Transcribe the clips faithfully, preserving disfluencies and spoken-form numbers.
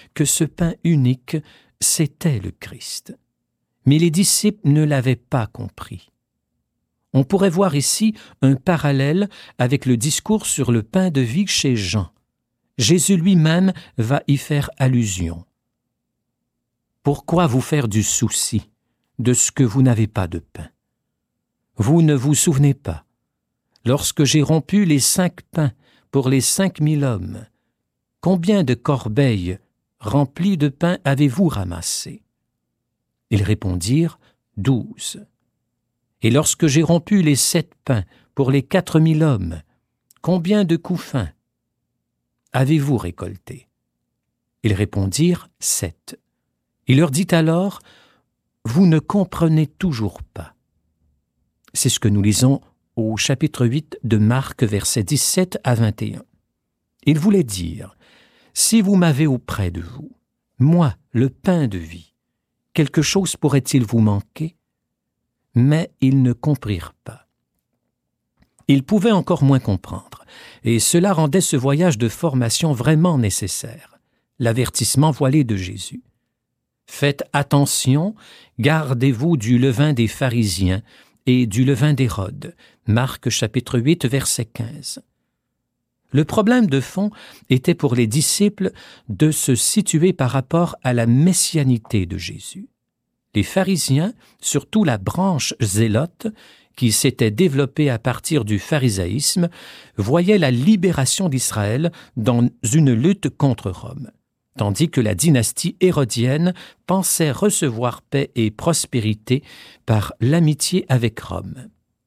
que ce pain unique, c'était le Christ. Mais les disciples ne l'avaient pas compris. On pourrait voir ici un parallèle avec le discours sur le pain de vie chez Jean. Jésus lui-même va y faire allusion. Pourquoi vous faire du souci de ce que vous n'avez pas de pain? Vous ne vous souvenez pas, lorsque j'ai rompu les cinq pains pour les cinq mille hommes, combien de corbeilles remplies de pain avez-vous ramassées? Ils répondirent, douze. Et lorsque j'ai rompu les sept pains pour les quatre mille hommes, combien de couffins avez-vous récolté? Ils répondirent, sept. Il leur dit alors, vous ne comprenez toujours pas. C'est ce que nous lisons au chapitre huit de Marc, versets dix-sept à vingt et un. Il voulait dire, si vous m'avez auprès de vous, moi, le pain de vie, quelque chose pourrait-il vous manquer? Mais ils ne comprirent pas. Ils pouvaient encore moins comprendre, et cela rendait ce voyage de formation vraiment nécessaire, l'avertissement voilé de Jésus. Faites attention, gardez-vous du levain des pharisiens et du levain d'Hérode. Marc chapitre huit, verset quinze. Le problème de fond était pour les disciples de se situer par rapport à la messianité de Jésus. Les pharisiens, surtout la branche zélote, qui s'était développée à partir du pharisaïsme, voyaient la libération d'Israël dans une lutte contre Rome, tandis que la dynastie hérodienne pensait recevoir paix et prospérité par l'amitié avec Rome.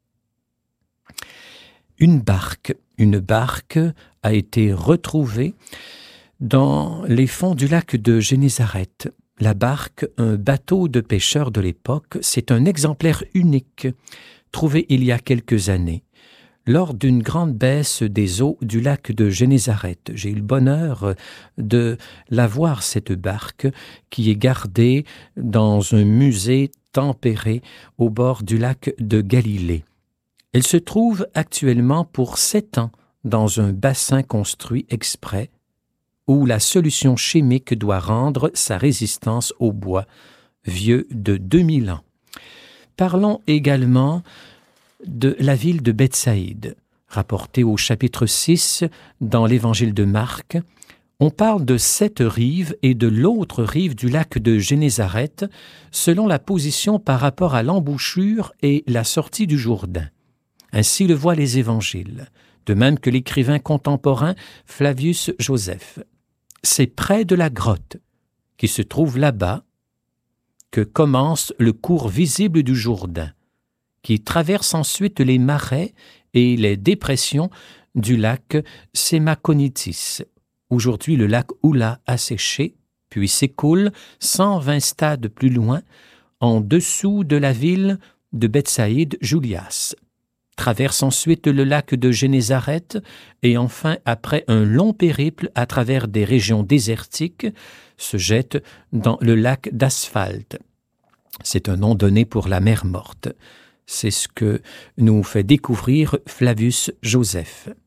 Une barque, une barque a été retrouvée dans les fonds du lac de Génézareth. La barque, un bateau de pêcheurs de l'époque, c'est un exemplaire unique trouvé il y a quelques années, lors d'une grande baisse des eaux du lac de Génézareth. J'ai eu le bonheur de la voir, cette barque, qui est gardée dans un musée tempéré au bord du lac de Galilée. Elle se trouve actuellement pour sept ans dans un bassin construit exprès, où la solution chimique doit rendre sa résistance au bois, vieux de deux mille ans. Parlons également de la ville de Bethsaïde, rapportée au chapitre six dans l'évangile de Marc. On parle de cette rive et de l'autre rive du lac de Génézareth, selon la position par rapport à l'embouchure et la sortie du Jourdain. Ainsi le voient les évangiles, de même que l'écrivain contemporain Flavius Joseph. C'est près de la grotte, qui se trouve là-bas, que commence le cours visible du Jourdain, qui traverse ensuite les marais et les dépressions du lac Sémaconitis. Aujourd'hui, le lac Oula a séché, puis s'écoule cent vingt stades plus loin, en dessous de la ville de Bethsaïde Julias. Traverse ensuite le lac de Génézareth et enfin, après un long périple à travers des régions désertiques, se jette dans le lac d'Asphalte. C'est un nom donné pour la mer morte. C'est ce que nous fait découvrir Flavius Joseph.